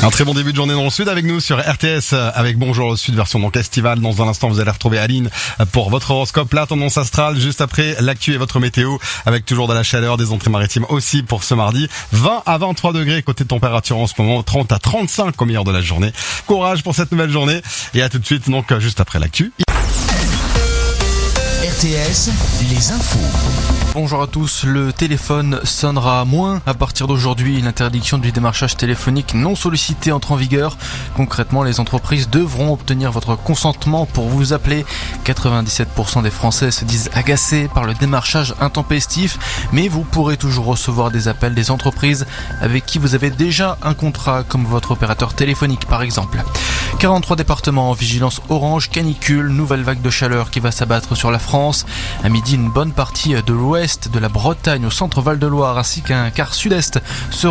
Un très bon début de journée dans le Sud avec nous sur RTS avec Bonjour au Sud version donc estivale. Dans un instant, vous allez retrouver Aline pour votre horoscope, la tendance astrale, juste après l'actu et votre météo avec toujours de la chaleur, des entrées maritimes aussi pour ce mardi. 20 à 23 degrés côté température en ce moment, 30 à 35 au meilleur de la journée. Courage pour cette nouvelle journée et à tout de suite donc juste après l'actu. RTS, les infos. Bonjour à tous, le téléphone sonnera moins à partir d'aujourd'hui. L'interdiction du démarchage téléphonique non sollicité entre en vigueur. Concrètement, les entreprises devront obtenir votre consentement pour vous appeler. 97% des Français se disent agacés par le démarchage intempestif, mais vous pourrez toujours recevoir des appels des entreprises avec qui vous avez déjà un contrat, comme votre opérateur téléphonique par exemple. 43 départements en vigilance orange, canicule, nouvelle vague de chaleur qui va s'abattre sur la France. À midi, une bonne partie de l'ouest de la Bretagne au centre Val-de-Loire ainsi qu'un quart sud-est seront